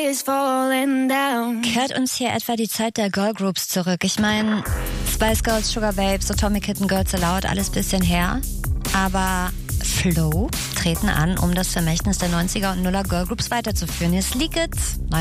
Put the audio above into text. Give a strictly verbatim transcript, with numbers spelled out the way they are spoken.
is falling down. Kehrt uns hier etwa die Zeit der Girlgroups zurück? Ich meine, Spice Girls, Sugar Babes, Atomic Kitten, Girls Aloud, alles bisschen her. Aber Flow treten an, um das Vermächtnis der neunziger und Nuller Girlgroups weiterzuführen. Hier ist Leak It.